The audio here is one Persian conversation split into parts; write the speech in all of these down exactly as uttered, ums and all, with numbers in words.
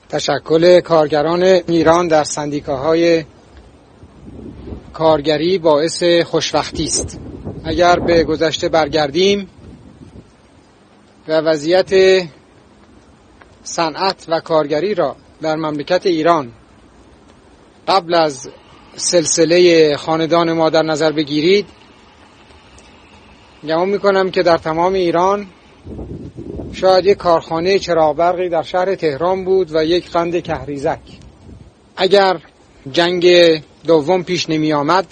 تشکل کارگران ایران در سندیکاهای کارگری باعث خوشبختی است. اگر به گذشته برگردیم و وضعیت صنعت و کارگری را در مملکت ایران قبل از سلسله خاندان ما در نظر بگیرید، گمان میکنم که در تمام ایران شاید یک کارخانه چراغ برقی در شهر تهران بود و یک قند کهریزک. اگر جنگ دوم پیش نمی آمد،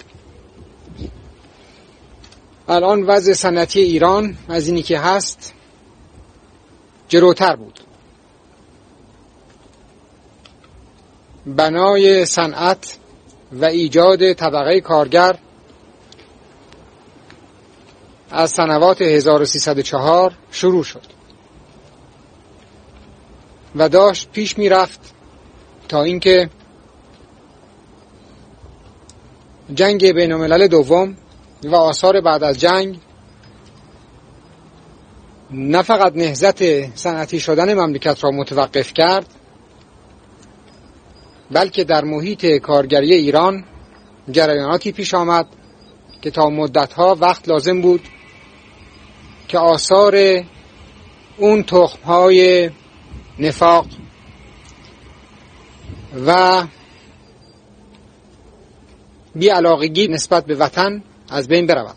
الان وضع صنعتی ایران از اینی که هست جلوتر بود. بنای صنعت و ایجاد طبقه کارگر از سنوات هزار و سیصد و چهار شروع شد و داشت پیش می رفت تا اینکه جنگ بین الملل دوم و آثار بعد از جنگ نه فقط نهضت صنعتی شدن مملکت را متوقف کرد، بلکه در محیط کارگری ایران جریاناتی پیش آمد که تا مدتها وقت لازم بود که آثار اون تخم‌های نفاق و بی‌علاقگی نسبت به وطن از بین برود.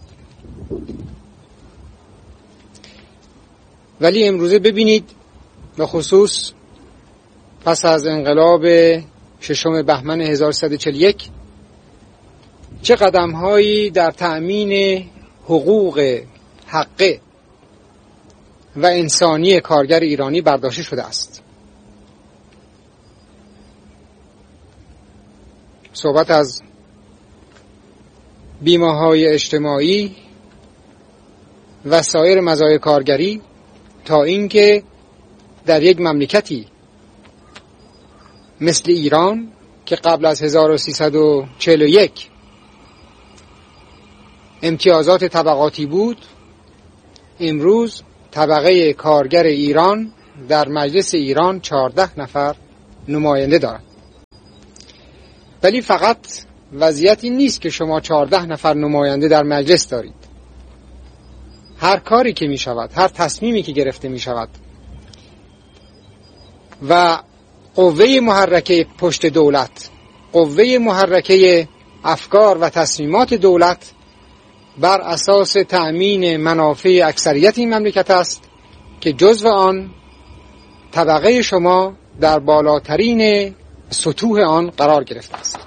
ولی امروزه ببینید، به خصوص پس از انقلاب ششم بهمن هزار و سیصد و چهل و یک چه قدم‌هایی در تأمین حقوق حقه و انسانی کارگر ایرانی برداشته شده است. صحبت از بیمه‌های اجتماعی و سایر مزایای کارگری تا اینکه در یک مملکتی مثل ایران که قبل از هزار و سیصد و چهل و یک امتیازات طبقاتی بود، امروز طبقه کارگر ایران در مجلس ایران چهارده نفر نماینده دارد. ولی فقط وضعیتی نیست که شما چهارده نفر نماینده در مجلس دارید. هر کاری که می شود، هر تصمیمی که گرفته می شود و قوه محرکه پشت دولت، قوه محرکه افکار و تصمیمات دولت بر اساس تأمین منافع اکثریت این مملکت است که جزو آن طبقه شما در بالاترین سطوح آن قرار گرفته است.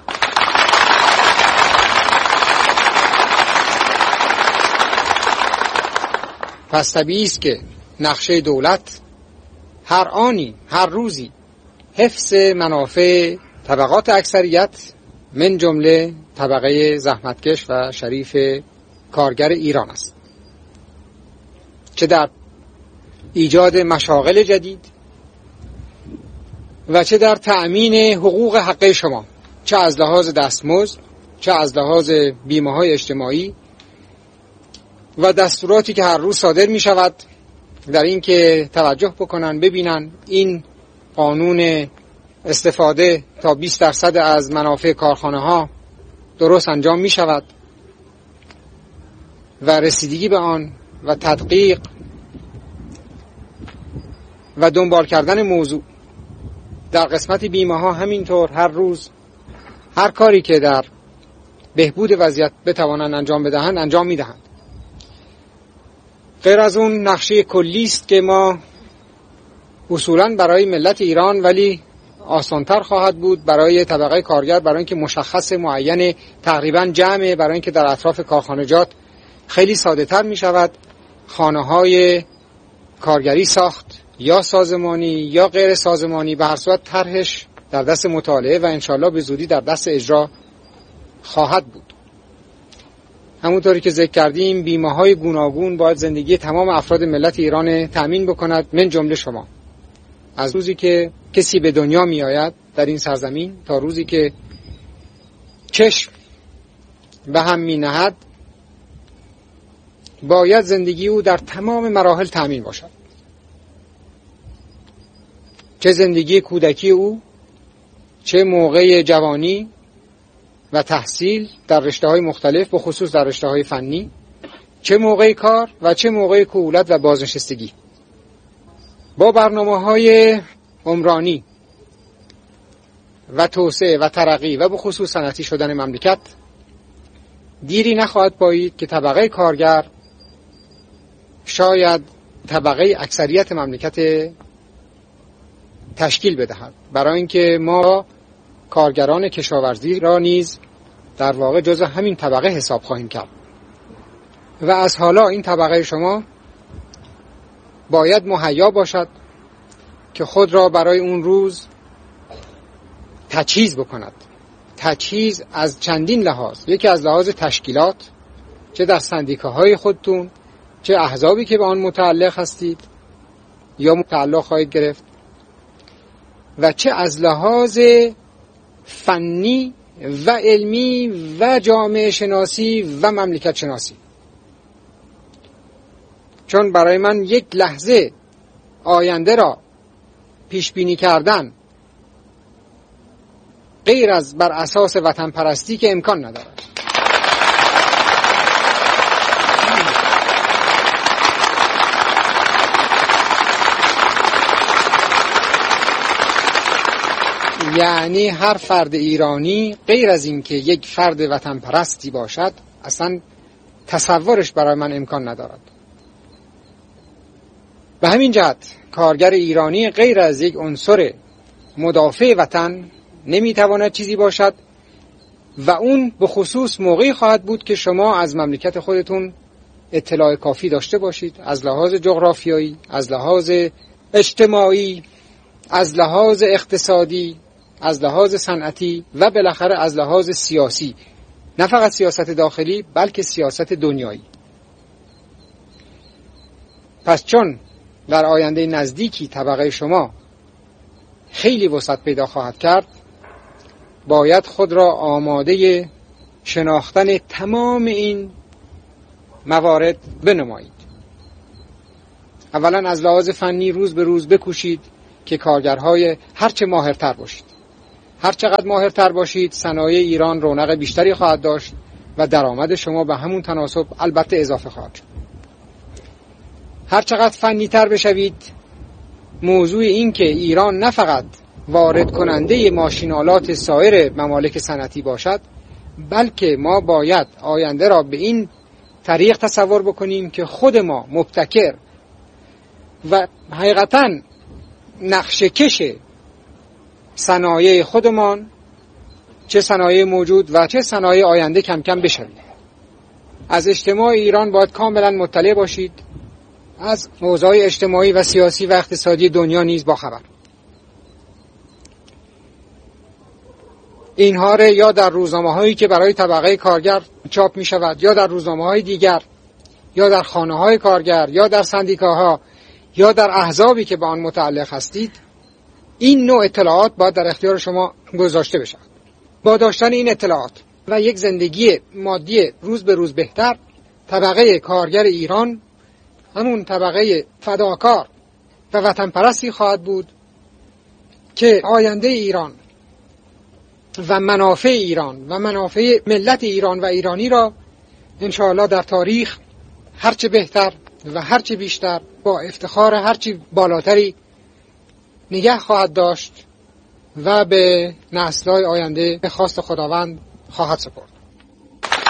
پس طبیعی است که نقشه دولت هر آنی، هر روزی حفظ منافع طبقات اکثریت من جمله طبقه زحمتکش و شریف کارگر ایران است، چه در ایجاد مشاغل جدید و چه در تأمین حقوق حقه شما، چه از لحاظ دستمزد، چه از لحاظ بیمه‌های اجتماعی و دستوراتی که هر روز صادر می شود در این که توجه بکنن، ببینن این قانون استفاده تا بیست درصد از منافع کارخانه ها درست انجام می شود و رسیدگی به آن و تدقیق و دنبال کردن موضوع. در قسمت بیمه ها همینطور هر روز هر کاری که در بهبود وضعیت بتوانند انجام بدهند انجام می دهند. غیر از اون نقشه کلی است که ما اصولاً برای ملت ایران، ولی آسانتر خواهد بود برای طبقه کارگر، برای اینکه مشخص معین تقریباً جمعه، برای اینکه در اطراف کارخانجات خیلی ساده تر می شود خانه های کارگری ساخت، یا سازمانی یا غیر سازمانی. به هر صورت طرحش در دست مطالعه و انشالله به زودی در دست اجرا خواهد بود. همونطوری که ذکر کردیم، بیمه های گوناگون باید زندگی تمام افراد ملت ایران تأمین بکند، من جمله شما. از روزی که کسی به دنیا می آید در این سرزمین تا روزی که چشم به هم می نهد، باید زندگی او در تمام مراحل تأمین باشد. چه زندگی کودکی او، چه موقع جوانی و تحصیل در رشته‌های مختلف، به خصوص در رشته‌های فنی، چه موقع کار و چه موقع کهولت و بازنشستگی. با برنامه‌های عمرانی و توسعه و ترقی و به خصوص صنعتی شدن مملکت دیری نخواهد پایید که طبقه کارگر شاید طبقه اکثریت مملکت تشکیل بدهد، برای اینکه ما کارگران کشاورزی را نیز در واقع جزء همین طبقه حساب خواهیم کرد و از حالا این طبقه شما باید مهیا باشد که خود را برای اون روز تجهیز بکند. تجهیز از چندین لحاظ. یکی از لحاظ تشکیلات، چه در سندیکاهای خودتون، چه احزابی که به آن متعلق هستید یا متعلق خواهید گرفت، و چه از لحاظ فنی و علمی و جامعه شناسی و مملکت شناسی. چون برای من یک لحظه آینده را پیش بینی کردن غیر از بر اساس وطن پرستی که امکان ندارد. یعنی هر فرد ایرانی غیر از این که یک فرد وطن پرستی باشد اصلا تصورش برای من امکان ندارد. به همین جهت کارگر ایرانی غیر از یک عنصر مدافع وطن نمیتواند چیزی باشد و اون به خصوص موقعی خواهد بود که شما از مملکت خودتون اطلاع کافی داشته باشید، از لحاظ جغرافیایی، از لحاظ اجتماعی، از لحاظ اقتصادی، از لحاظ صنعتی و بالاخره از لحاظ سیاسی، نه فقط سیاست داخلی بلکه سیاست دنیایی. پس چون در آینده نزدیکی طبقه شما خیلی وسعت پیدا خواهد کرد، باید خود را آماده شناختن تمام این موارد بنمایید. اولا از لحاظ فنی روز به روز بکوشید که کارگرهای هرچه ماهرتر باشید. هر چقدر ماهرتر باشید صنایع ایران رونق بیشتری خواهد داشت و درآمد شما به همون تناسب البته اضافه خواهد شد. هر چقدر فنی تر بشوید، موضوع این که ایران نه فقط وارد کننده ماشینالات سایر ممالک صنعتی باشد، بلکه ما باید آینده را به این طریق تصور بکنیم که خود ما مبتکر و حقیقتاً نقشه کش صنایع خودمان، چه صنایع موجود و چه صنایع آینده کم کم بشویم. از اجتماع ایران باید کاملا مطلع باشید، از اوضاع اجتماعی و سیاسی و اقتصادی دنیا نیز باخبر. اینها را یا در روزنامه‌هایی که برای طبقه کارگر چاپ می شود، یا در روزنامه‌های دیگر، یا در خانه‌های کارگر، یا در سندیکاها، یا در احزابی که به آن متعلق هستید، این نوع اطلاعات باید در اختیار شما گذاشته بشود. با داشتن این اطلاعات و یک زندگی مادی روز به روز بهتر، طبقه کارگر ایران همون طبقه فداکار و وطن پرستی خواهد بود که آینده ایران و منافع ایران و منافع ملت ایران و ایرانی را انشاءالله در تاریخ هرچه بهتر و هرچه بیشتر با افتخار هرچه بالاتری نگه خواهد داشت و به نسل‌های آینده به خواست خداوند خواهد سپرد.